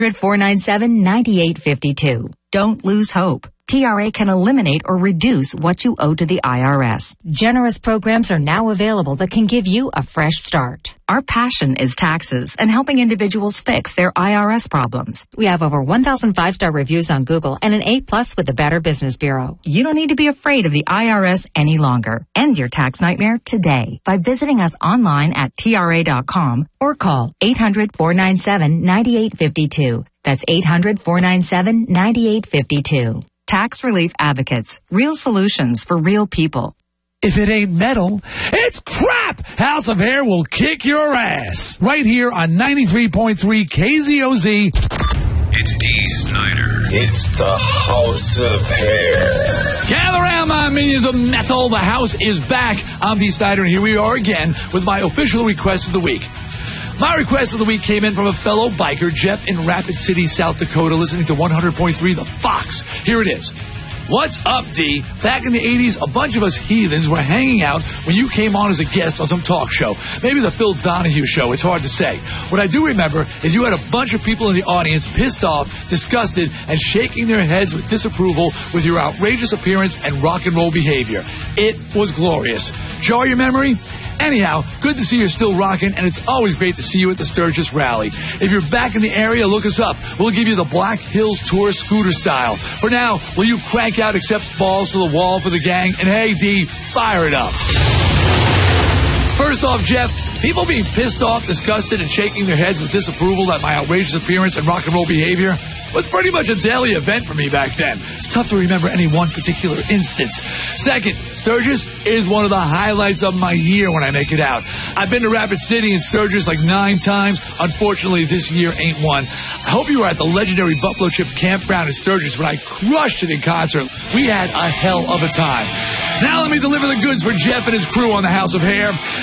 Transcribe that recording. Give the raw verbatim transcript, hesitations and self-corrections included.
four nine seven, nine eight five two. Don't lose hope. T R A can eliminate or reduce what you owe to the I R S. Generous programs are now available that can give you a fresh start. Our passion is taxes and helping individuals fix their I R S problems. We have over one thousand five-star reviews on Google and an A plus with the Better Business Bureau. You don't need to be afraid of the I R S any longer. End your tax nightmare today by visiting us online at T R A dot com or call eight hundred, four nine seven, nine eight five two. That's eight hundred, four nine seven, nine eight five two. Tax Relief Advocates. Real solutions for real people. If it ain't metal, it's crap! House of Hair will kick your ass. Right here on ninety-three point three K Z O Z. It's Dee Snider. It's the House of Hair. Gather around, my minions of metal. The house is back. I'm Dee Snider, and here we are again with my official request of the week. My request of the week came in from a fellow biker, Jeff in Rapid City, South Dakota, listening to one hundred point three The Fox. Here it is. What's up, D? Back in the eighties, a bunch of us heathens were hanging out when you came on as a guest on some talk show. Maybe the Phil Donahue show. It's hard to say. What I do remember is you had a bunch of people in the audience pissed off, disgusted, and shaking their heads with disapproval with your outrageous appearance and rock and roll behavior. It was glorious. Jar your memory? Anyhow, good to see you're still rocking, and it's always great to see you at the Sturgis Rally. If you're back in the area, look us up. We'll give you the Black Hills Tour scooter style. For now, will you crank out Accepts balls to the wall for the gang? And hey, D, fire it up. First off, Jeff, people being pissed off, disgusted, and shaking their heads with disapproval at my outrageous appearance and rock and roll behavior was pretty much a daily event for me back then. It's tough to remember any one particular instance. Second, Sturgis is one of the highlights of my year when I make it out. I've been to Rapid City and Sturgis like nine times. Unfortunately, this year ain't one. I hope you were at the legendary Buffalo Chip Campground in Sturgis when I crushed it in concert. We had a hell of a time. Now let me deliver the goods for Jeff and his crew on the House of Hair.